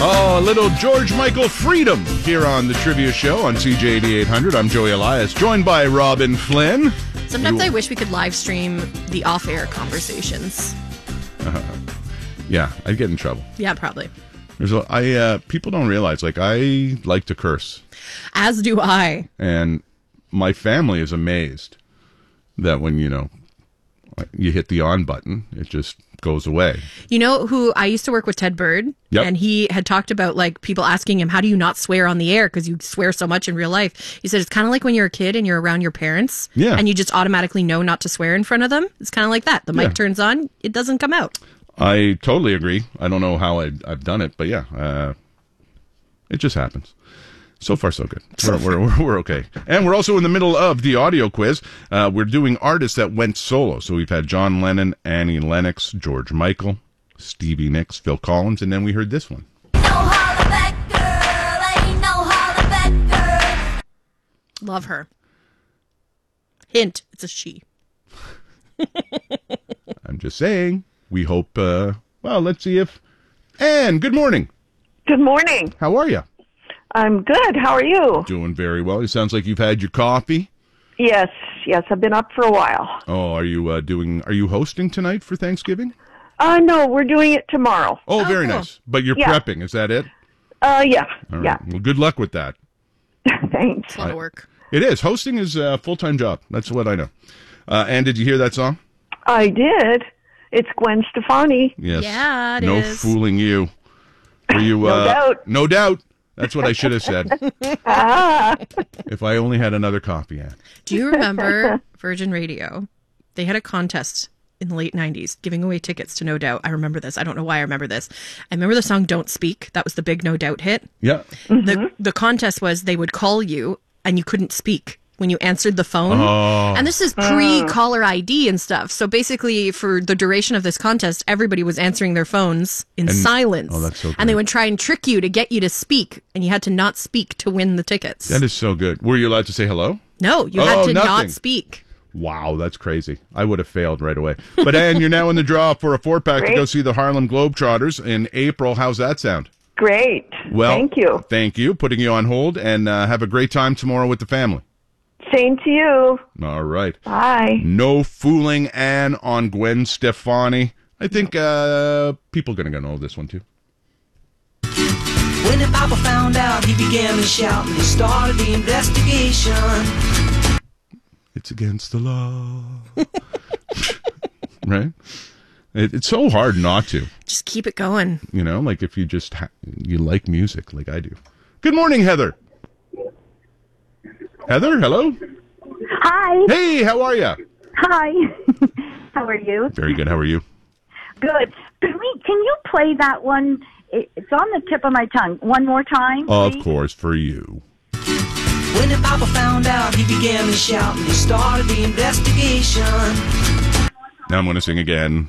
Oh, a little George Michael freedom here on the Trivia Show on CJ 8800. I'm Joey Elias, joined by Robin Flynn. Sometimes I wish we could live stream the off-air conversations. Yeah, I'd get in trouble. Yeah, probably. People don't realize, I like to curse. As do I. And my family is amazed that when, you hit the on button, it just goes away. You know who I used to work with, Ted Bird? Yep. And he had talked about people asking him, how do you not swear on the air? Because you swear so much in real life. He said it's kind of like when you're a kid and you're around your parents. Yeah. And you just automatically know not to swear in front of them. It's kind of like that. The mic turns on, it doesn't come out. I totally agree. I don't know how I've done it, but yeah, it just happens. So far, so good. We're okay. And we're also in the middle of the audio quiz. We're doing artists that went solo. So we've had John Lennon, Annie Lennox, George Michael, Stevie Nicks, Phil Collins, and then we heard this one. Love her. Hint, it's a she. I'm just saying. We hope, let's see if... Anne, good morning. Good morning. How are you? I'm good. How are you? Doing very well. It sounds like you've had your coffee. Yes. I've been up for a while. Oh, are you hosting tonight for Thanksgiving? No, we're doing it tomorrow. Oh, very cool. nice. But you're prepping, is that it? Yeah. All right. Yeah. Well, good luck with that. Thanks. It's a lot of work. It is. Hosting is a full-time job. That's what I know. Anne, did you hear that song? I did. It's Gwen Stefani. Yes. Yeah, it no is. Fooling you. Were you? No doubt. No doubt. That's what I should have said. If I only had another copy, Anne. Do you remember Virgin Radio? They had a contest in the late 90s giving away tickets to No Doubt. I remember this. I don't know why I remember this. I remember the song Don't Speak. That was the big No Doubt hit. Yeah. The contest was they would call you and you couldn't speak when you answered the phone. Oh. And this is pre-caller ID and stuff. So basically, for the duration of this contest, everybody was answering their phones in silence. Oh, that's so And they great. would try and trick you to get you to speak, and you had to not speak to win the tickets. That is so good. Were you allowed to say hello? No, you had to nothing. not speak. Wow, that's crazy. I would have failed right away. But Anne, you're now in the draw for a 4-pack to Great. go see the Harlem Globetrotters in April. How's that sound? Great. Well, Thank you. Thank you. Putting you on hold, and have a great time tomorrow with the family. Same to you. All right. Bye. No Fooling Anne on Gwen Stefani. I think people are going to know this one, too. When the papa found out, he began to shout and he started the investigation. It's against the law. Right? It's so hard not to. Just keep it going. If you just you like music like I do. Good morning, Heather. Heather, hello? Hi. Hey, how are you? Hi. How are you? Very good. How are you? Good. Can you play that one? It's on the tip of my tongue. One more time, Of please? course, for you. When the papa found out, he began to shout and he started the investigation. Now I'm going to sing again.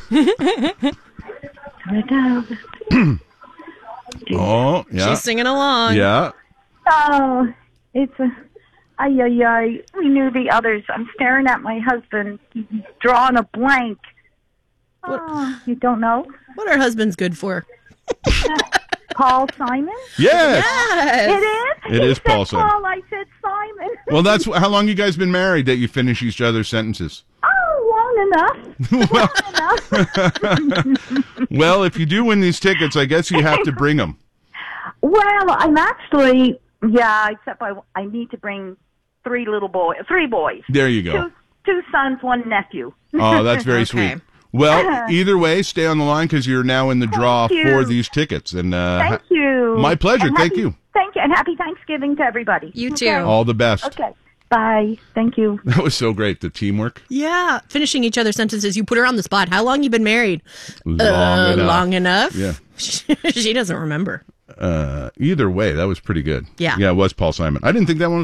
Oh, yeah. She's singing along. Yeah. Oh, it's a... Ay, ay, ay. We knew the others. I'm staring at my husband. He's drawing a blank. Oh, you don't know? What are husbands good for? Paul Simon? Yes. It is? It He is said Paul Simon. Paul, I said Simon. Well, that's how long you guys been married that you finish each other's sentences? Oh, long enough. Long enough. Well, if you do win these tickets, I guess you have to bring them. Well, I'm actually, except I need to bring three boys. There you go. Two sons, one nephew. Oh, that's very Okay. sweet. Well, either way, stay on the line because you're now in the draw Thank you. for these tickets. And Thank you. My pleasure. And Thank you. Thank you, and happy Thanksgiving to everybody. You too. Okay. All the best. Okay. Bye. Thank you. That was so great. The teamwork. Yeah. Finishing each other's sentences. You put her on the spot. How long you been married? Long enough. Long enough? Yeah. She doesn't remember. Either way, that was pretty good. Yeah. Yeah, it was Paul Simon. I didn't think that one